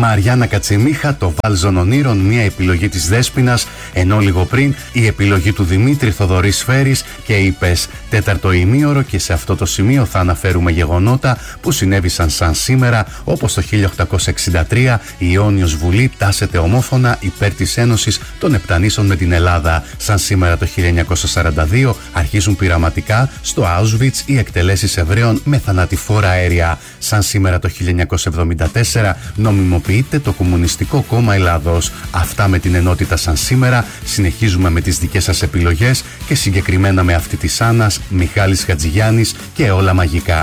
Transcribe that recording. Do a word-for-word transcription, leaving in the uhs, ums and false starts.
Μαριάννα Κατσιμίχα, το Βάλζον Ονείρων, μια επιλογή της Δέσποινας, ενώ λίγο πριν η επιλογή του Δημήτρη Θοδωρή Σφαίρης και είπες τέταρτο ημίωρο, και σε αυτό το σημείο θα αναφέρουμε γεγονότα που συνέβησαν σαν σήμερα, όπως το χίλια οκτακόσια εξήντα τρία η Ιόνιος Βουλή τάσεται ομόφωνα υπέρ της Ένωσης των Επτανήσων με την Ελλάδα. Σαν σήμερα το χίλια εννιακόσια σαράντα δύο αρχίζουν πειραματικά στο Auschwitz οι εκτελέσεις Εβραίων με θανατηφόρα αέρια. Σαν σήμερα το χίλια εννιακόσια εβδομήντα τέσσερα νομιμοποιείται το Κομμουνιστικό Κόμμα Ελλάδος. Αυτά με την ενότητα σαν σήμερα. Συνεχίζουμε με τις δικές σας επιλογές και συγκεκριμένα με αυτή της Άννας, Μιχάλης Χατζηγιάννης και Όλα Μαγικά.